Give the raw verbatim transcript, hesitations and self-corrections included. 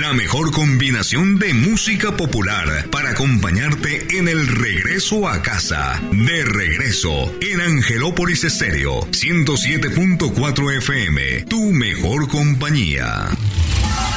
La mejor combinación de música popular para acompañarte en el regreso a casa. De regreso en Angelópolis Estéreo ciento siete punto cuatro F M, tu mejor compañía.